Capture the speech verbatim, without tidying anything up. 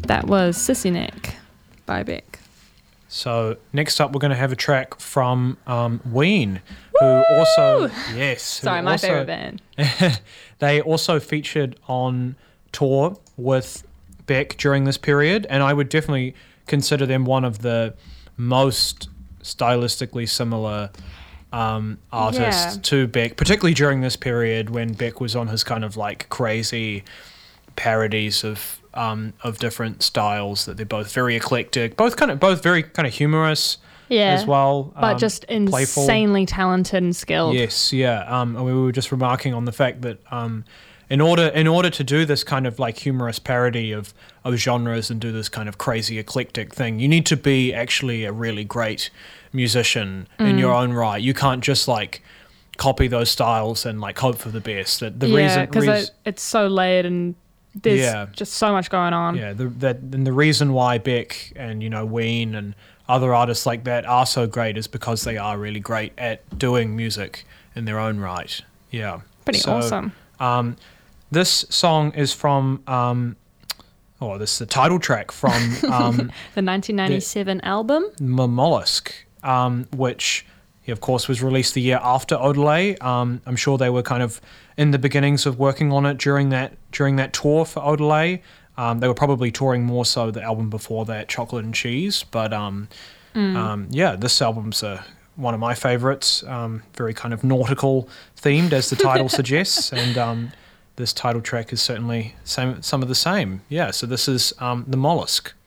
That was Sissy Neck by Beck. So next up, we're going to have a track from um, Ween, who Woo! also yes, Sorry, who my also, favorite band. They also featured on tour with Beck during this period, and I would definitely consider them one of the most stylistically similar um, artists Yeah. to Beck, particularly during this period when Beck was on his kind of like crazy parodies of um, of different styles. That they're both very eclectic, both kind of both very kind of humorous Yeah. as well, But um, just playful. insanely talented and skilled. Yes, yeah. Um, and we were just remarking on the fact that um, in order in order to do this kind of like humorous parody of, of genres and do this kind of crazy eclectic thing, you need to be actually a really great musician Mm. in your own right. You can't just like copy those styles and like hope for the best. That the yeah, reason, because reas- it, it's so layered and there's Yeah. just so much going on. yeah, the, that and the reason why Beck and you know Ween and other artists like that are so great is because they are really great at doing music in their own right. Yeah, Pretty So, awesome. Um, this song is from, um, oh, this is the title track from um, The nineteen ninety-seven album. M- Mollusk, um, which, yeah, of course, was released the year after Odelay. Um, I'm sure they were kind of in the beginnings of working on it during that during that tour for Odelay. Um, they were probably touring more so the album before that, Chocolate and Cheese. But um, um, yeah, this album's a, one of my favorites. Um, very kind of nautical themed, as the title suggests, and um, this title track is certainly same, some of the same. Yeah, so this is um, The Mollusk.